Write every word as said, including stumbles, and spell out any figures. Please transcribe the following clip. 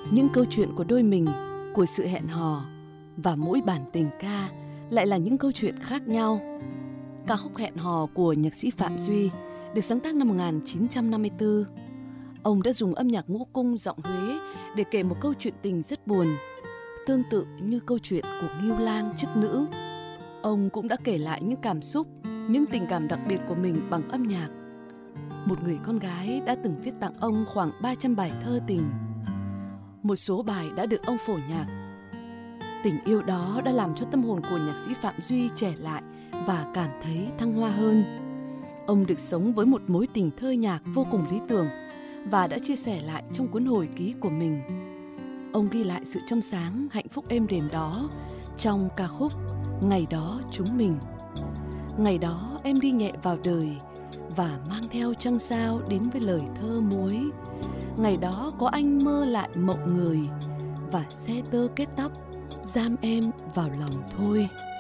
những câu chuyện của đôi mình, của sự hẹn hò, và mỗi bản tình ca lại là những câu chuyện khác nhau. Ca khúc Hẹn hò của nhạc sĩ Phạm Duy được sáng tác năm một nghìn chín trăm năm mươi tư. Ông đã dùng âm nhạc ngũ cung giọng Huế để kể một câu chuyện tình rất buồn, tương tự như câu chuyện của Ngưu Lang chức nữ. Ông cũng đã kể lại những cảm xúc, những tình cảm đặc biệt của mình bằng âm nhạc. Một người con gái đã từng viết tặng ông khoảng ba trăm bài thơ tình. Một số bài đã được ông phổ nhạc. Tình yêu đó đã làm cho tâm hồn của nhạc sĩ Phạm Duy trẻ lại và cảm thấy thăng hoa hơn. Ông được sống với một mối tình thơ nhạc vô cùng lý tưởng và đã chia sẻ lại trong cuốn hồi ký của mình. Ông ghi lại sự trong sáng, hạnh phúc êm đềm đó trong ca khúc Ngày đó chúng mình. Ngày đó em đi nhẹ vào đời và mang theo trăng sao đến với lời thơ muối. Ngày đó có anh mơ lại mộng người và xe tơ kết tóc giam em vào lòng thôi.